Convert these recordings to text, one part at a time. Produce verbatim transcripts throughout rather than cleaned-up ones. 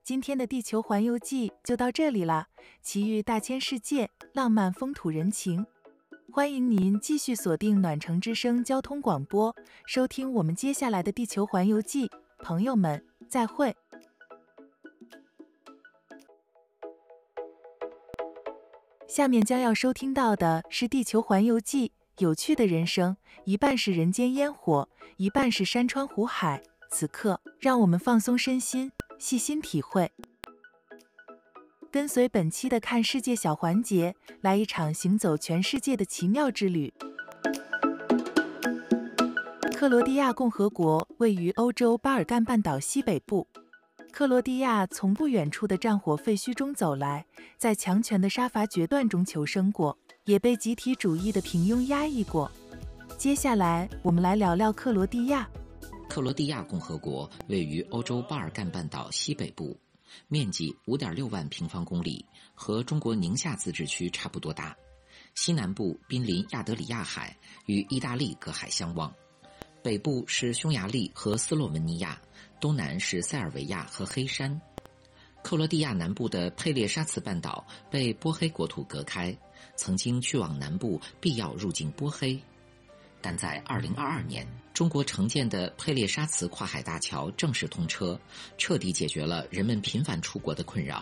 今天的地球环游记就到这里啦，奇遇大千世界，浪漫风土人情。欢迎您继续锁定暖城之声交通广播，收听我们接下来的地球环游记。朋友们，再会。下面将要收听到的是地球环游记，有趣的人生，一半是人间烟火，一半是山川湖海。此刻，让我们放松身心，细心体会。跟随本期的看世界小环节，来一场行走全世界的奇妙之旅。克罗地亚共和国位于欧洲巴尔干半岛西北部。克罗地亚从不远处的战火废墟中走来，在强权的杀伐决断中求生过，也被集体主义的平庸压抑过。接下来，我们来聊聊克罗地亚。 克罗地亚共和国位于欧洲巴尔干半岛西北部，面积 五点六万平方公里，和中国宁夏自治区差不多大。西南部濒临亚得里亚海，与意大利隔海相望。北部是匈牙利和斯洛文尼亚，东南是塞尔维亚和黑山。克罗地亚南部的佩列沙茨半岛被波黑国土隔开，曾经去往南部必要入境波黑。但在二零二二年，中国承建的佩列沙茨跨海大桥正式通车，彻底解决了人们频繁出国的困扰。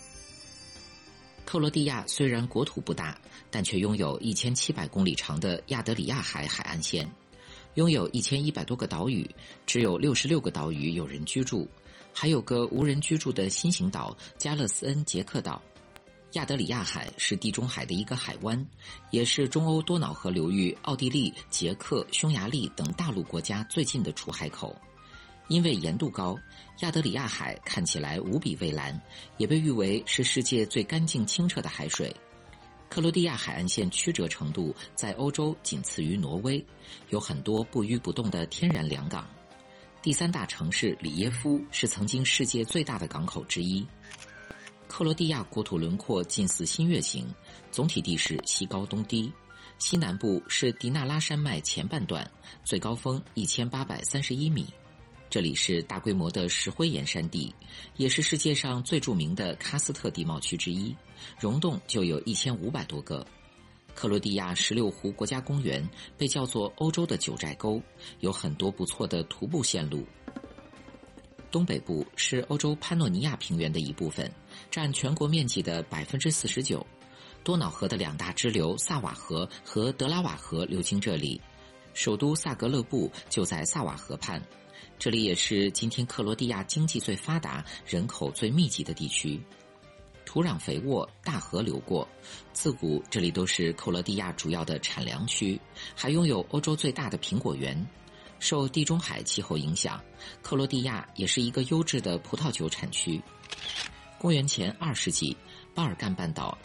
克罗地亚虽然国土不大，但却拥有一千七百公里长的亚得里亚海海岸线，拥有一千一百多个岛屿，只有六十六个岛屿有人居住，还有个无人居住的新型岛加勒斯恩杰克岛。亚得里亚海是地中海的一个海湾，也是中欧多瑙河流域奥地利、捷克、匈牙利等大陆国家最近的出海口。因为盐度高，亚得里亚海看起来无比蔚蓝，也被誉为是世界最干净清澈的海水。克罗地亚海岸线曲折程度在欧洲仅次于挪威，有很多不淤不动的天然良港。第三大城市里耶夫是曾经世界最大的港口之一。克罗地亚国土轮廓近似新月形，总体地势西高东低。西南部是迪纳拉山脉前半段，最高峰一千八百三十一米。这里是大规模的石灰岩山地，也是世界上最著名的喀斯特地貌区之一，溶洞就有一千五百多个。克罗地亚十六湖国家公园被叫做欧洲的九寨沟，有很多不错的徒步线路。东北部是欧洲潘诺尼亚平原的一部分，占全国面积的 百分之四十九。 多瑙河的两大支流萨瓦河和德拉瓦河流经这里，首都萨格勒布就在萨瓦河畔，这里也是今天克罗地亚经济最发达、人口最密集的地区。土壤肥沃，大河流过，自古这里都是克罗地亚主要的产粮区，还拥有欧洲最大的苹果园。受地中海气候影响，克罗地亚也是一个优质的葡萄酒产区。公元前二世纪，巴尔干半岛